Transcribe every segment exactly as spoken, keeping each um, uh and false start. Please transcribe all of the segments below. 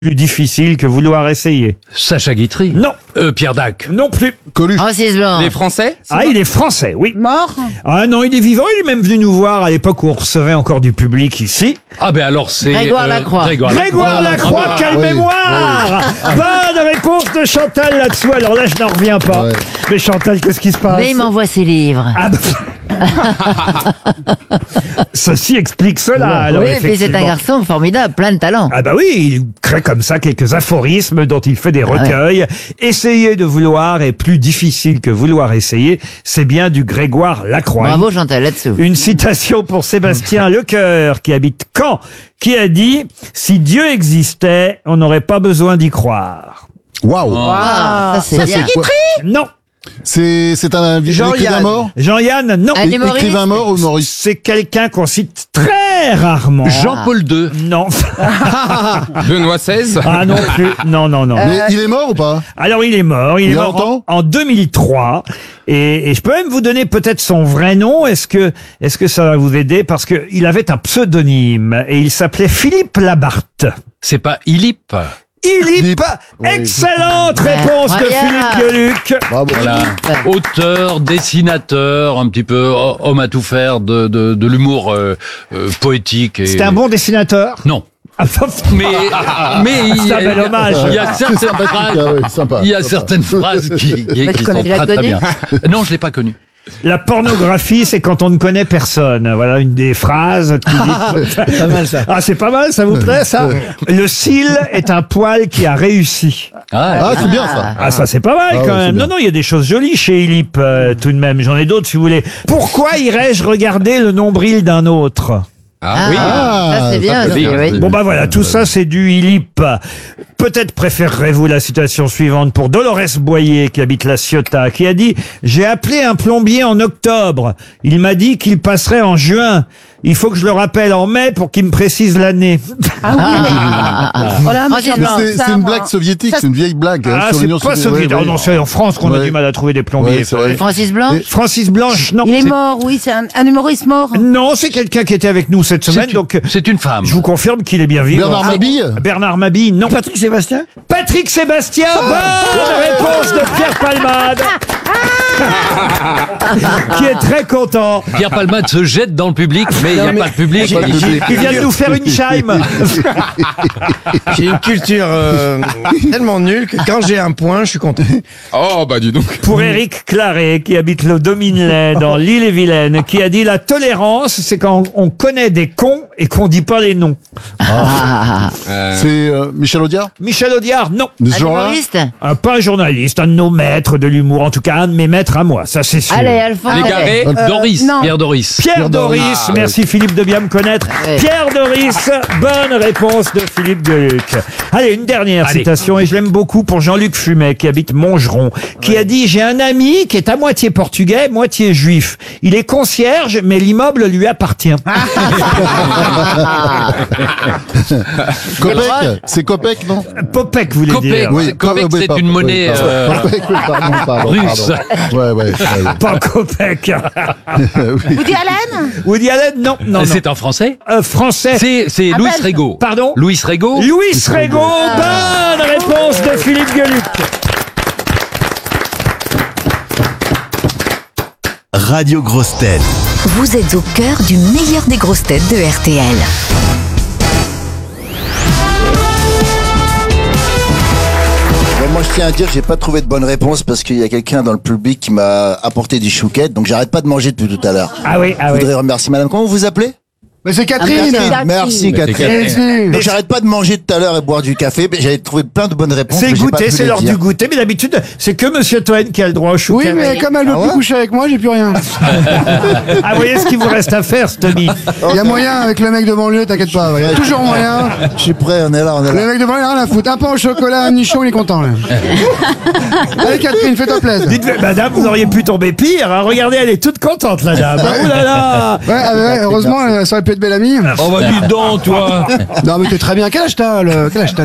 plus difficile que vouloir essayer. Sacha Guitry. Non. Euh, Pierre Dac. Non plus. Coluche. Francis Blanc. Les Français? Ah, il est français, oui. Mort? Ah non, il est vivant, il est même venu nous voir à l'époque où on recevait encore du public ici. Ah ben alors c'est... Grégoire Lacroix. Grégoire, Grégoire Lacroix, Ah, quelle oui, mémoire Bonne réponse de Chantal là-dessous. Alors là, je n'en reviens pas. Ouais. Mais Chantal, qu'est-ce qui se passe? Mais il m'envoie ses livres. Ah bah... Ceci explique cela. Alors, oui, et puis c'est un effectivement. garçon formidable, plein de talent. Ah bah oui, il crée comme ça quelques aphorismes dont il fait des recueils. Essayer de vouloir est plus difficile que vouloir essayer. C'est bien du Grégoire Lacroix. Bravo Chantal là-dessous. Une citation pour Sébastien Lecoeur, qui habite Caen, qui a dit « Si Dieu existait, on n'aurait pas besoin d'y croire. Waouh. Ah, ça c'est Ça, bien. c'est quoi? » Non. C'est c'est un Jean-Yann. écrivain mort. Jean-Yann, non. Un humoriste. Écrivain mort ou humoriste? C'est quelqu'un qu'on cite très rarement. Jean-Paul deux. Non. Benoît seize? Ah non plus. Non, non, non. Mais il est mort ou pas? Alors il est mort. Il, Il est y a mort longtemps en, en deux mille trois. Et, et je peux même vous donner peut-être son vrai nom. Est-ce que, est-ce que ça va vous aider? Parce que il avait un pseudonyme et il s'appelait Philippe Labarthe. C'est pas Ilip. Ilip. Philippe. Oui. Excellente réponse de Voilà. Philippe Gueluc. Bravo. Voilà. Auteur, dessinateur, un petit peu oh, homme à tout faire de, de, de l'humour euh, euh, poétique. Et... C'était un bon dessinateur. Non. Ah, Mais, mais il, C'est un bel hommage. il y a C'est certaines sympathique, phrases, ah ouais, sympa. il y a Sympa. certaines phrases qui, qui, Mais qui tu sont connais- tu l'as très très connu bien. Non, je l'ai pas connu. La pornographie, c'est quand on ne connaît personne. Voilà une des phrases. Qui dit... C'est pas mal ça. Ah, c'est pas mal, ça vous plaît, ça? Le cil est un poil qui a réussi. Ah, c'est bien ça. Ah, ça, c'est pas mal, Ah quand ouais, c'est même. bien. Non, non, il y a des choses jolies chez Ilip, euh, tout de même. J'en ai d'autres, si vous voulez. Pourquoi irais-je regarder le nombril d'un autre? Ah, oui. ça c'est bien. ça, aussi, c'est bien. oui. Bon, bah voilà, tout ça, c'est du Ilip. Peut-être préférerez-vous la citation suivante pour Dolores Boyer, qui habite La Ciotat, qui a dit « J'ai appelé un plombier en octobre. Il m'a dit qu'il passerait en juin. Il faut que je le rappelle en mai pour qu'il me précise l'année. Ah oui. Oh là, Francis monsieur Mais Blanc. c'est ça, c'est une moi. blague soviétique, Ça, c'est une vieille blague. » hein, Ah, sur c'est l'Union pas soviétique. soviétique. Ouais, Oh non, ouais. c'est en France qu'on a Ouais. du mal à trouver des plombiers. Ouais, c'est vrai. Francis Blanc. Et- Francis Blanche, non. Il est C'est- mort, oui, c'est un, un humoriste mort. Non, c'est quelqu'un qui était avec nous cette semaine, C'est donc une, c'est une femme. je vous confirme qu'il est bien vivant. Bernard Ah, Mabille. Bernard Mabille, non. Patrick Sébastien? Patrick Sébastien, bonne réponse de Pierre Palmade, qui est très content. Pierre Palmade se jette dans le public, mais il n'y a mais pas de public. j'ai- Pas de j'ai- public. Il vient de nous faire une chime. J'ai une culture euh, tellement nulle que quand j'ai un point, je suis content. Oh, bah dis donc. Pour Éric Claret, qui habite le Dominelay, dans l'Île-et-Vilaine, qui a dit la tolérance, c'est quand on connaît des cons et qu'on dit pas les noms. Ah, Euh, C'est euh, Michel Audiard. Michel Audiard, non. De ce un genre-là. humoriste. Un, pas un journaliste, un de nos maîtres de l'humour, en tout cas un de mes maîtres à moi, ça c'est sûr. Allez, Alphonse. Les Garés? allez. Doris, non. Pierre Doris. Pierre Pierre Doris, Doris. Ah, merci Philippe de bien me connaître. Ouais. Pierre Doris, bonne réponse de Philippe Gueluc. Allez, une dernière Allez. citation, et je l'aime beaucoup, pour Jean-Luc Fumet, qui habite Montgeron, qui a dit « J'ai un ami qui est à moitié portugais, moitié juif. Il est concierge, mais l'immeuble lui appartient. Copec. C'est Copec, non? » Popek, vous voulez Copec, dire. Oui, Copec, oui, c'est pardon, une oui, monnaie, pardon. euh, Copec, oui, pardon, pardon, russe. pardon. Ouais, ouais. ouais. Pas Copec. Oui. Woody Allen? Woody Allen, non, non, non. C'est en français. Euh, français. C'est c'est Ah, Louis belge. Rego. Pardon? Louis Rego. Louis Rego, bonne réponse de Philippe Gueluc. Radio Grosses Têtes. Vous êtes au cœur du meilleur des grosses têtes de R T L. Bon, moi, je tiens à dire que j'ai pas trouvé de bonne réponse parce qu'il y a quelqu'un dans le public qui m'a apporté du chouquette, donc j'arrête pas de manger depuis tout à l'heure. Ah oui, ah Je oui. voudrais remercier madame. Comment vous vous appelez? Mais c'est Catherine. Catherine. Merci, Catherine. Catherine. Donc, j'arrête pas de manger tout à l'heure et boire du café, mais j'avais trouvé plein de bonnes réponses. C'est mais j'ai pas goûter, pu c'est les l'heure dire. du goûter, mais d'habitude, c'est que Monsieur Toen qui a le droit au Oui, chouquet. mais comme elle veut Ah plus ouais coucher avec moi, j'ai plus rien. Ah, vous voyez ce qu'il vous reste à faire, Stomy. Il y a moyen avec le mec de banlieue, t'inquiète pas. Il y a toujours moyen. Je suis prêt, on est là, on est Le là. mec de banlieue, il a rien à foutre. Un pain au chocolat, un nichon, il est content, là. Allez, Catherine, fais-toi plaisir. Dites, madame, vous auriez pu tomber pire. Hein. Regardez, elle est toute contente, la dame. Oh là là. Ouais, ah, ouais, heureusement, euh, ça aurait pu être belle amie. Oh bah dis donc, toi. Non, mais t'es très bien. Quel âge t'as, le... Quel âge t'as, d'ailleurs?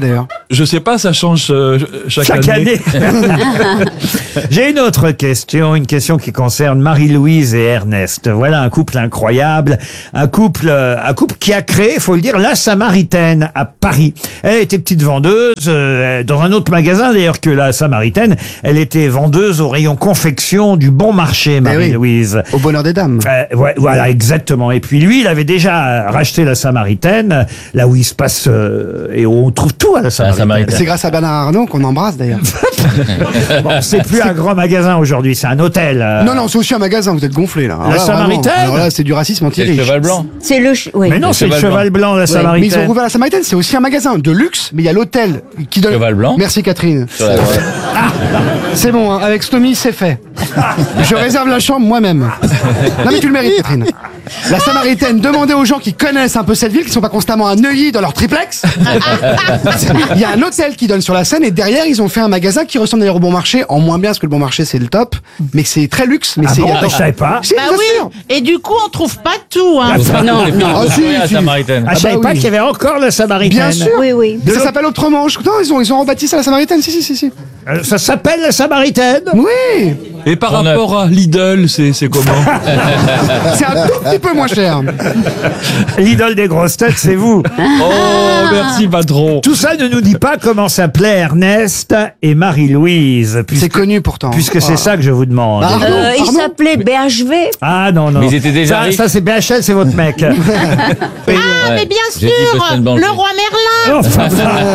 Je sais pas, ça change euh, chaque, Chaque année. année. J'ai une autre question, une question qui concerne Marie-Louise et Ernest. Voilà un couple incroyable, un couple, euh, un couple qui a créé, faut le dire, la Samaritaine à Paris. Elle était petite vendeuse euh, dans un autre magasin d'ailleurs que la Samaritaine. Elle était vendeuse au rayon confection du Bon Marché, Marie-Louise. Au bonheur des dames. Euh, ouais, voilà, exactement. Et puis lui, il avait déjà racheté la Samaritaine, là où il se passe euh, et où on trouve tout à la Samaritaine. C'est grâce à Bernard Arnault qu'on embrasse d'ailleurs. Bon, c'est plus un grand magasin aujourd'hui, c'est un hôtel. euh. Non, non, c'est aussi un magasin, vous êtes gonflés là. Alors La là, vraiment, Samaritaine alors là, c'est du racisme anti-riche. C'est le. ch- Oui. Mais non, c'est le cheval blanc, la Ouais, Samaritaine. mais ils ont rouvert la Samaritaine, c'est aussi un magasin de luxe, mais il y a l'hôtel qui donne. Cheval blanc. Merci Catherine. Ah, c'est bon, hein, avec Stomy, c'est fait. Je réserve la chambre moi-même. Non mais tu le mérites, Catherine. La Samaritaine, demandez aux gens qui connaissent un peu cette ville, qui sont pas constamment à Neuilly dans leur triplex. Il y a un hôtel qui donne sur la Seine et derrière ils ont fait un magasin qui ressemble d'ailleurs au Bon Marché, en moins bien parce que le Bon Marché c'est le top, mais c'est très luxe. Mais Ah c'est bon, attends. je savais pas. Si, Bah bien oui. sûr. Et du coup, on trouve pas tout. Hein. Non, non. Ah, si, la si. Samaritaine. Ah, je savais bah pas oui. qu'il y avait encore la Samaritaine. Bien sûr. Oui, oui. Mais ça s'appelle autrement. Je- Non, ils ont ils ont rebâti ça la Samaritaine. Si si si si. Euh, Ça s'appelle la Samaritaine. Oui. Et par Pont Neuf. rapport à Lidl, c'est c'est comment? C'est un tout petit peu moins cher. L'idole des grosses têtes, c'est vous. Oh, merci patron. Tout ça ne nous dit pas comment s'appelaient Ernest et Marie-Louise, C'est puisque, connu pourtant. puisque c'est ça que je vous demande. Ah. Arnaud, Euh, il Arnaud. s'appelait B H V. Ah non, non. Mais ils étaient déjà ça, riches. ça c'est B H L, c'est votre mec. Ah, Ouais. mais bien J'ai dit sûr, Boston Bank. le roi Merlin. Enfin,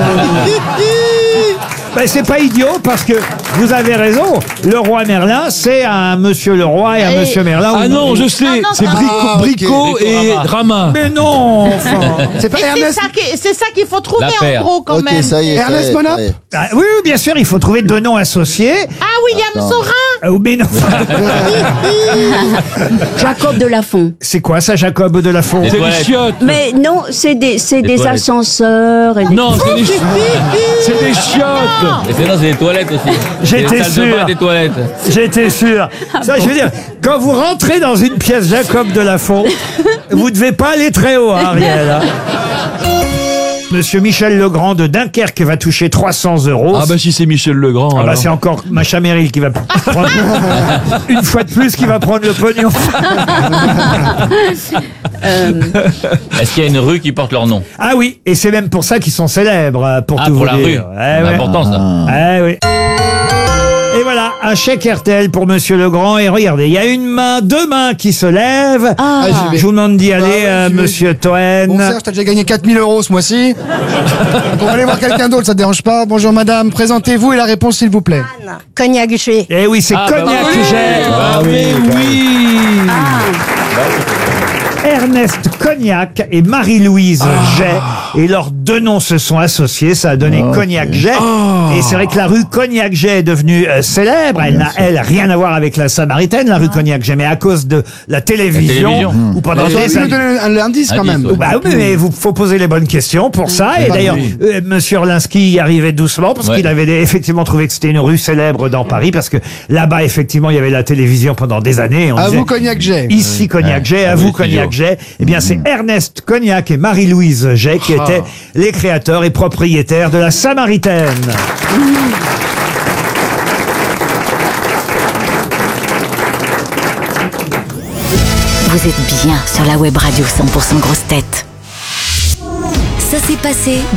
ben, c'est pas idiot parce que vous avez raison. Le roi Merlin, c'est un monsieur le roi et un Et- monsieur Merlin. Ah non, je sais, Non, non, c'est non. Brico, Ah, ok. Brico et Rama. Rama. Mais non, enfin. C'est pas Et c'est Ernest. ça qui- c'est ça qu'il faut trouver La en paire. gros quand Ok, même. ça y est. ça Ernest y est, Monap ça y est. Ah, oui, oui, bien sûr, il faut trouver deux noms associés. Ah, William Attends. Saurin. Ah, mais non. Jacob de Lafont. C'est quoi ça, Jacob de la Font Des C'est des toilettes. chiottes. Mais non, c'est des, c'est Des des toilettes. ascenseurs. Et des... Non, c'est des, chi- c'est des chiottes. Et c'est non, c'est des toilettes aussi. J'étais C'est des salles de sûr. bain, des toilettes. J'étais sûr. Ça, je veux dire, quand vous rentrez dans une pièce Jacob de la Font, vous devez pas aller très haut, hein, Ariel. hein. Monsieur Michel Legrand de Dunkerque va toucher trois cents euros. Ah bah si c'est Michel Legrand. Ah bah alors. c'est encore Macha Merrill qui va prendre une fois de plus qui va prendre le pognon. Est-ce qu'il y a une rue qui porte leur nom? Ah oui, et c'est même pour ça qu'ils sont célèbres, euh, pour Ah, tout pour vous la dire. rue. Eh C'est ouais. important ça. Eh oui. Et voilà, un chèque R T L pour Monsieur Legrand. Et regardez, il y a une main, deux mains qui se lèvent. Ah. j'y vais. Je vous demande d'y aller, Bah ouais, euh, j'y vais. Monsieur Toen. Bon Serge, t'as déjà gagné quatre mille euros ce mois-ci. Donc on va aller voir quelqu'un d'autre, ça te dérange pas. Bonjour madame, présentez-vous et la réponse s'il vous plaît. Cognac G. Eh oui, c'est Ah, bah Cognac oui. Jet. Ah oui, oui. Ernest Cognac et Marie-Louise Jet. Et leurs deux noms se sont associés. Ça a donné Cognac Jet. Et c'est vrai que la rue Cognac Jet est devenue euh, célèbre. Elle n'a, elle, rien à voir avec la Samaritaine, la rue Cognac Jet. Mais à cause de la télévision, télévision. ou pendant J'aurais des pu nous années. donner un indice quand Indice, même. ouais. Bah oui, mais vous faut poser les bonnes questions pour ça. Et Bah d'ailleurs, oui. euh, Monsieur Orlinski y arrivait doucement parce Ouais. qu'il avait effectivement trouvé que c'était une rue célèbre dans Paris parce que là-bas, effectivement, il y avait la télévision pendant des années. Et on À disait, vous Cognac J. Ici Cognac Jet, à Ah vous oui, Cognac toujours. Jet. Eh bien, c'est Ernest Cognac et Marie-Louise Jet qui étaient les créateurs et propriétaires de la Samaritaine. Vous êtes bien sur la web radio cent pour cent grosse tête. Ça s'est passé